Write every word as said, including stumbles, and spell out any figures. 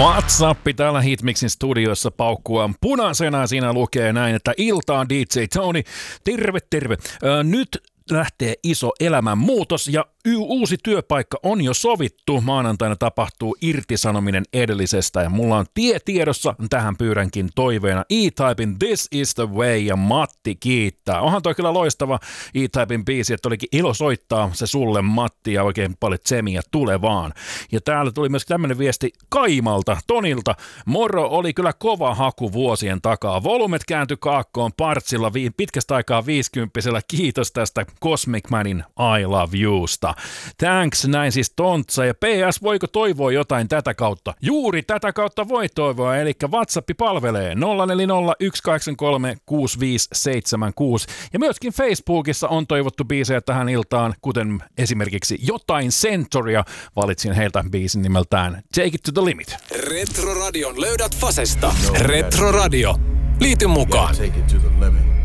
WhatsApp täällä Hitmixin studiossa paukkua punaisena. Siinä lukee näin, että iltaan D J Tony. Terve, terve. Ö, nyt lähtee iso elämänmuutos ja y- uusi työpaikka on jo sovittu. Maanantaina tapahtuu irtisanominen edellisestä ja mulla on tie tiedossa. Tähän pyydänkin toiveena E-Typen This is the way ja Matti kiittää. Onhan toi kyllä loistava E-Typen biisi, että olikin ilo soittaa se sulle Matti ja oikein paljon tsemiä tulevaan. Ja täällä tuli myös tämmönen viesti Kaimalta, Tonilta. Moro, oli kyllä kova haku vuosien takaa. Volumet kääntyi kaakkoon partsilla vi- pitkästä aikaa viisikymppisellä. Kiitos tästä Cosmic Manin I Love Yousta. Thanks, näin siis Tontsa. Ja P S, voiko toivoa jotain tätä kautta? Juuri tätä kautta voi toivoa, eli WhatsApp palvelee nolla neljä nolla yksi kahdeksan kolme kuusi viisi seitsemän kuusi. Ja myöskin Facebookissa on toivottu biisejä tähän iltaan, kuten esimerkiksi Jotain Centuria. Valitsin heiltä biisin nimeltään Take It to the Limit. Retro Radion löydät Fasesta. Retro Radio. Liity mukaan. Take it to the limit.